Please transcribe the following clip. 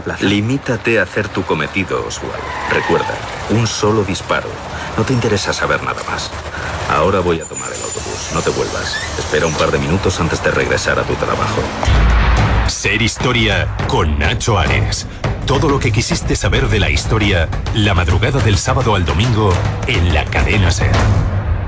plaza. Limítate a hacer tu cometido, Oswald. Recuerda, un solo disparo. No te interesa saber nada más. Ahora voy a tomar el autobús. No te vuelvas. Espera un par de minutos antes de regresar a tu trabajo. Ser Historia con Nacho Ares. Todo lo que quisiste saber de la historia, la madrugada del sábado al domingo en la cadena SER.